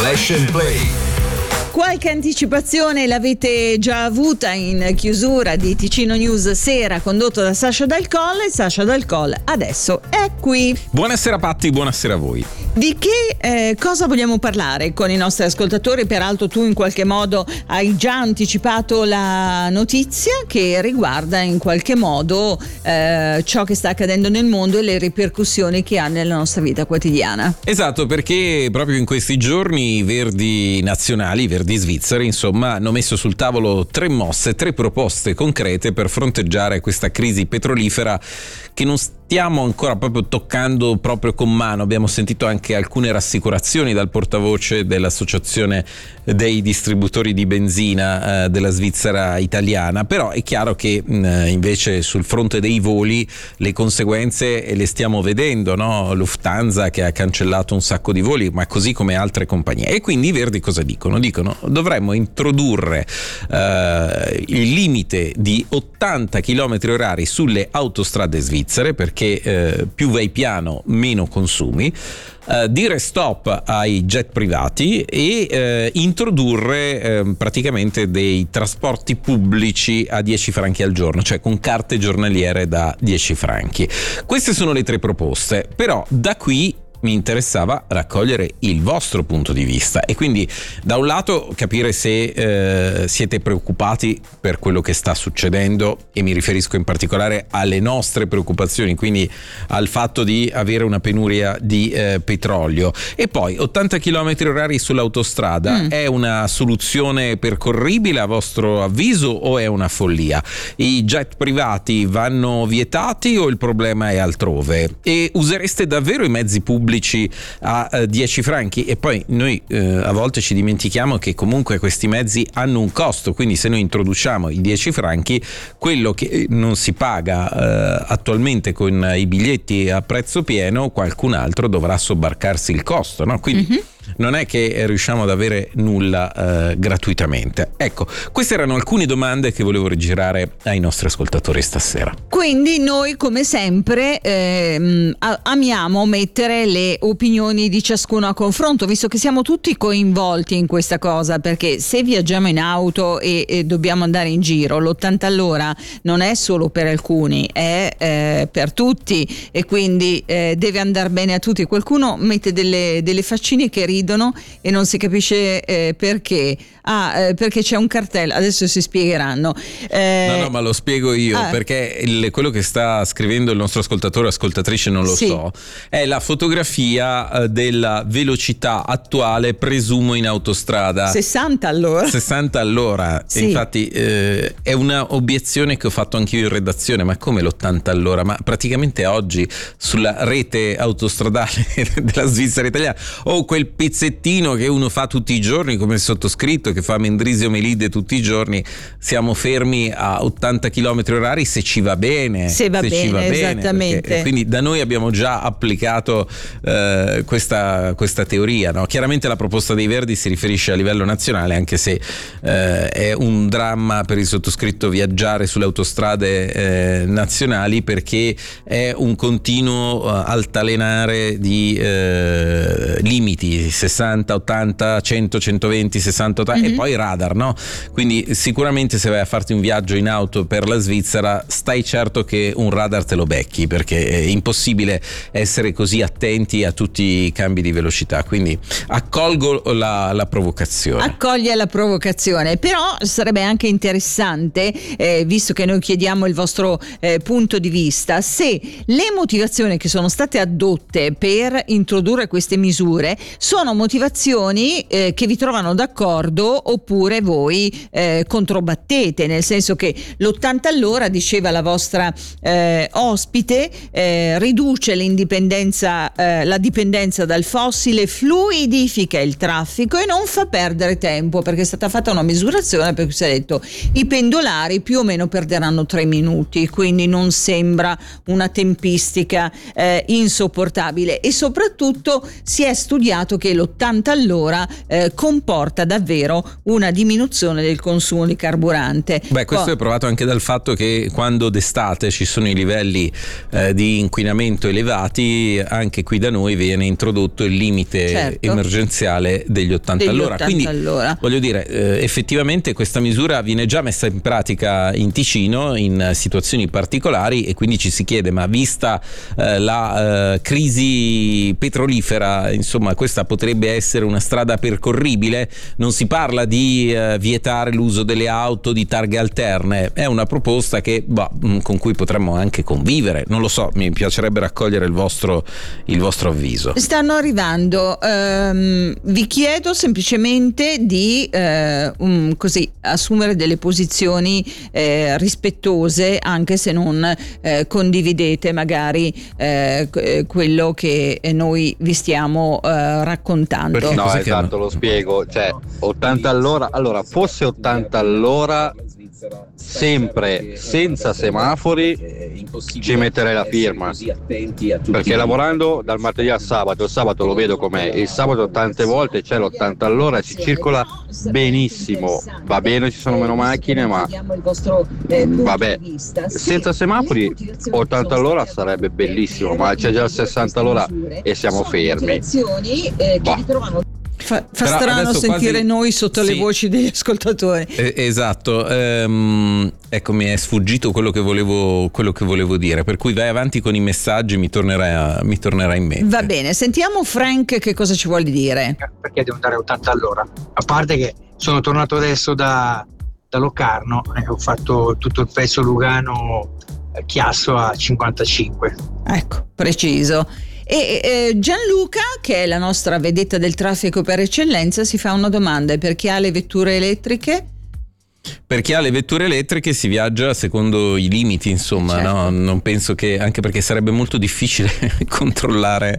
Flash and Play. Qualche anticipazione l'avete già avuta in chiusura di Ticino News Sera, condotto da Sasha Dal Colle. Sasha Dal Colle adesso è qui. Buonasera Patti, buonasera a voi. Di che cosa vogliamo parlare con i nostri ascoltatori? Peraltro tu in qualche modo hai già anticipato la notizia che riguarda in qualche modo ciò che sta accadendo nel mondo e le ripercussioni che ha nella nostra vita quotidiana. Esatto, perché proprio in questi giorni i Verdi nazionali, i Verdi svizzeri, insomma, hanno messo sul tavolo 3 mosse, 3 proposte concrete per fronteggiare questa crisi petrolifera che non stiamo ancora proprio toccando proprio con mano. Abbiamo sentito anche alcune rassicurazioni dal portavoce dell'associazione dei distributori di benzina della Svizzera italiana, però è chiaro che invece sul fronte dei voli le conseguenze le stiamo vedendo, no? Lufthansa che ha cancellato un sacco di voli, ma così come altre compagnie. E quindi i Verdi cosa dicono? Dicono dovremmo introdurre il limite di 80 km/h sulle autostrade svizzere, perché più vai piano meno consumi, dire stop ai jet privati e introdurre praticamente dei trasporti pubblici a 10 franchi al giorno, cioè con carte giornaliere da 10 franchi. Queste sono le 3 proposte, però da qui mi interessava raccogliere il vostro punto di vista e quindi da un lato capire se siete preoccupati per quello che sta succedendo, e mi riferisco in particolare alle nostre preoccupazioni, quindi al fatto di avere una penuria di petrolio. E poi 80 km/h sull'autostrada è una soluzione percorribile a vostro avviso o è una follia? I jet privati vanno vietati o il problema è altrove? E usereste davvero i mezzi pubblici a 10 franchi? E poi noi a volte ci dimentichiamo che comunque questi mezzi hanno un costo, quindi se noi introduciamo i 10 franchi, quello che non si paga attualmente con i biglietti a prezzo pieno, qualcun altro dovrà sobbarcarsi il costo, no? Quindi non è che riusciamo ad avere nulla gratuitamente. Ecco, queste erano alcune domande che volevo rigirare ai nostri ascoltatori stasera. Quindi noi come sempre amiamo mettere le opinioni di ciascuno a confronto, visto che siamo tutti coinvolti in questa cosa, perché se viaggiamo in auto e dobbiamo andare in giro, l'80 all'ora non è solo per alcuni, è per tutti, e quindi deve andare bene a tutti. Qualcuno mette delle faccine che ridono e non si capisce perché. Perché c'è un cartello, adesso si spiegheranno. No, ma lo spiego io, perché quello che sta scrivendo il nostro ascoltatore o ascoltatrice, non lo so, è la fotografia della velocità attuale, presumo in autostrada. 60 all'ora. 60 all'ora. Sì. Infatti è una obiezione che ho fatto anch'io in redazione, ma come l'80 all'ora? Ma praticamente oggi sulla rete autostradale della Svizzera italiana, o quel pezzettino che uno fa tutti i giorni come il sottoscritto, che fa Mendrisio Melide tutti i giorni, siamo fermi a 80 km/h se ci va bene. Se va bene, esattamente. Perché, quindi da noi abbiamo già applicato questa teoria, no? Chiaramente la proposta dei Verdi si riferisce a livello nazionale, anche se è un dramma per il sottoscritto viaggiare sulle autostrade nazionali, perché è un continuo altalenare di limiti, 60, 80, 100, 120, 60, 80, e poi radar, no? Quindi sicuramente se vai a farti un viaggio in auto per la Svizzera, stai certo che un radar te lo becchi, perché è impossibile essere così attenti a tutti i cambi di velocità. Quindi accolgo la provocazione. Accoglie la provocazione, però sarebbe anche interessante, visto che noi chiediamo il vostro punto di vista, se le motivazioni che sono state addotte per introdurre queste misure sono motivazioni che vi trovano d'accordo, oppure voi controbattete, nel senso che l'80 all'ora, diceva la vostra ospite, riduce la dipendenza dal fossile, fluidifica il traffico e non fa perdere tempo, perché è stata fatta una misurazione per cui si è detto i pendolari più o meno perderanno 3 minuti, quindi non sembra una tempistica insopportabile, e soprattutto si è studiato che l'80 all'ora comporta davvero una diminuzione del consumo di carburante. Questo è provato anche dal fatto che quando d'estate ci sono i livelli di inquinamento elevati, anche qui da noi viene introdotto il limite emergenziale degli 80 all'ora. Quindi voglio dire, effettivamente questa misura viene già messa in pratica in Ticino in situazioni particolari, e quindi ci si chiede, ma vista la crisi petrolifera, insomma, questa potrebbe essere una strada percorribile? Non si parla di vietare l'uso delle auto di targhe alterne, è una proposta che con cui potremmo anche convivere, non lo so, mi piacerebbe raccogliere il vostro avviso. Stanno arrivando, vi chiedo semplicemente di così assumere delle posizioni rispettose, anche se non condividete magari quello che noi vi stiamo raccontando. Perché no, esatto, lo spiego, cioè 80 all'ora, allora fosse 80 all'ora sempre senza semafori ci metterei la firma, perché lavorando dal martedì al sabato, il sabato lo vedo com'è, il sabato tante volte c'è l'80 all'ora e si circola benissimo, va bene, ci sono meno macchine, ma vabbè, senza semafori 80 all'ora sarebbe bellissimo, ma c'è già il 60 all'ora e siamo fermi. Fa strano sentire quasi noi sotto le voci degli ascoltatori. Esatto, ecco, mi è sfuggito quello che volevo dire, per cui vai avanti con i messaggi, mi tornerà in mente. Va bene, sentiamo Frank che cosa ci vuole dire. Perché devo andare a 80 all'ora? A parte che sono tornato adesso da Locarno e ho fatto tutto il pezzo Lugano-Chiasso a 55. Ecco, preciso. E Gianluca, che è la nostra vedetta del traffico per eccellenza, si fa una domanda: per chi ha le vetture elettriche? Per chi ha le vetture elettriche si viaggia secondo i limiti, insomma, certo. No? Non penso che, anche perché sarebbe molto difficile controllare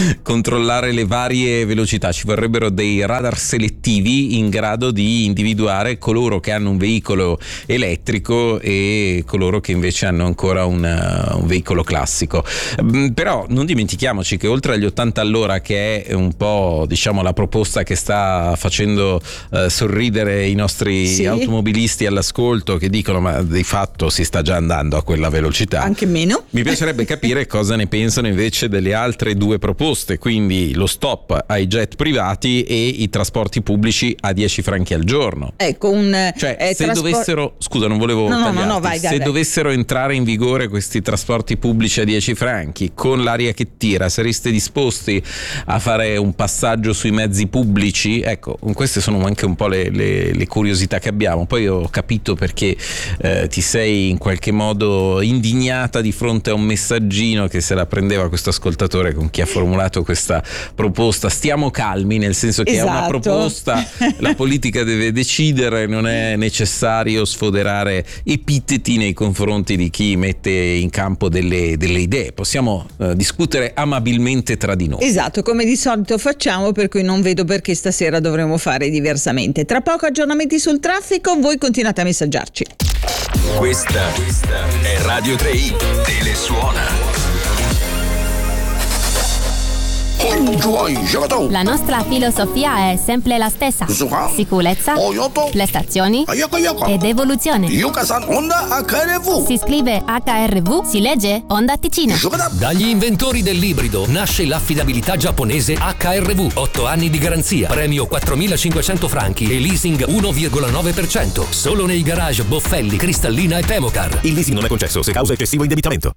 le varie velocità, ci vorrebbero dei radar selettivi in grado di individuare coloro che hanno un veicolo elettrico e coloro che invece hanno ancora un veicolo classico. Però non dimentichiamoci che oltre agli 80 all'ora, che è un po', diciamo, la proposta che sta facendo sorridere i nostri automobilisti all'ascolto, che dicono ma di fatto si sta già andando a quella velocità, anche meno. Mi piacerebbe capire cosa ne pensano invece delle altre due proposte, quindi lo stop ai jet privati e i trasporti pubblici a 10 franchi al giorno. Ecco, se dovessero, scusa, non volevo tagliarti, dovessero entrare in vigore questi trasporti pubblici a 10 franchi con l'aria che tira, sareste disposti a fare un passaggio sui mezzi pubblici? Ecco, queste sono anche un po' le curiosità che abbiamo. Poi ho capito perché ti sei in qualche modo indignata di fronte a un messaggino che se la prendeva questo ascoltatore con chi ha formulato questa proposta. Stiamo calmi, nel senso che è una proposta, la politica deve decidere, non è necessario sfoderare epiteti nei confronti di chi mette in campo delle idee, possiamo discutere amabilmente tra di noi. Esatto, come di solito facciamo, per cui non vedo perché stasera dovremmo fare diversamente. Tra poco aggiornamenti sul traffico, voi continuate a messaggiarci. Questa è Radio 3i, Telesuona. La nostra filosofia è sempre la stessa: sicurezza, prestazioni ed evoluzione. Si scrive HRV, si legge Honda Ticino. Dagli inventori dell'ibrido nasce l'affidabilità giapponese HRV. 8 anni di garanzia, premio 4.500 franchi e leasing 1,9%. Solo nei garage Boffelli, Cristallina e Pemocar. Il leasing non è concesso se causa eccessivo indebitamento.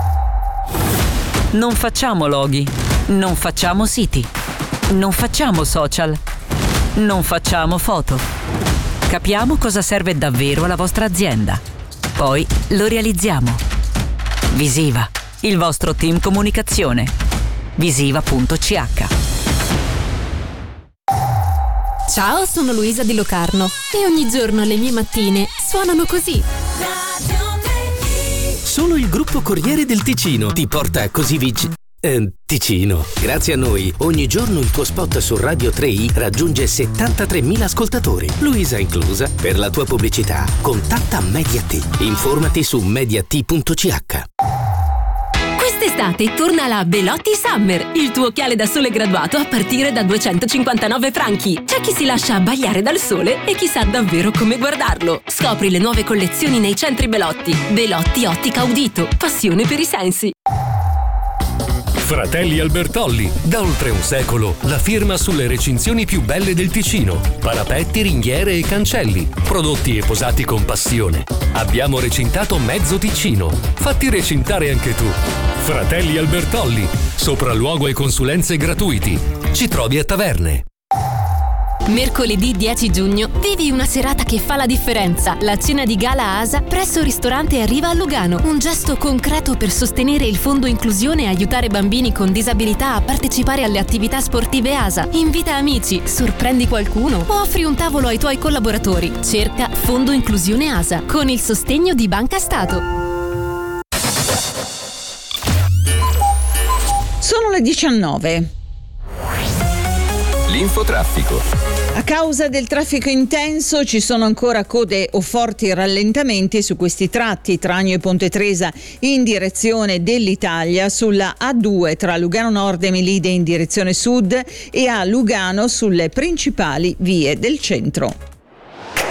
Non facciamo loghi, non facciamo siti, non facciamo social, non facciamo foto. Capiamo cosa serve davvero alla vostra azienda. Poi lo realizziamo. Visiva, il vostro team comunicazione. Visiva.ch. Ciao, sono Luisa di Locarno e ogni giorno le mie mattine suonano così. Solo il gruppo Corriere del Ticino ti porta così vicino. Ticino. Grazie a noi, ogni giorno il tuo spot su Radio 3i raggiunge 73.000 ascoltatori, Luisa inclusa. Per la tua pubblicità, contatta Mediat. Informati su mediat.ch. Queste Quest'estate torna la Belotti Summer, il tuo occhiale da sole graduato a partire da 259 franchi. C'è chi si lascia abbagliare dal sole e chi sa davvero come guardarlo. Scopri le nuove collezioni nei centri Belotti. Belotti Ottica Udito, passione per i sensi. Fratelli Albertolli, da oltre un secolo, la firma sulle recinzioni più belle del Ticino. Parapetti, ringhiere e cancelli, prodotti e posati con passione. Abbiamo recintato mezzo Ticino. Fatti recintare anche tu. Fratelli Albertolli, sopralluogo e consulenze gratuiti. Ci trovi a Taverne. Mercoledì 10 giugno vivi una serata che fa la differenza. La cena di gala ASA presso il ristorante Arriva a Lugano. Un gesto concreto per sostenere il fondo inclusione e aiutare bambini con disabilità a partecipare alle attività sportive ASA. Invita amici, sorprendi qualcuno o offri un tavolo ai tuoi collaboratori. Cerca Fondo Inclusione ASA con il sostegno di Banca Stato. Sono le 19. L'infotraffico. A causa del traffico intenso ci sono ancora code o forti rallentamenti su questi tratti tra Agno e Ponte Tresa in direzione dell'Italia, sulla A2 tra Lugano Nord e Melide in direzione sud e a Lugano sulle principali vie del centro.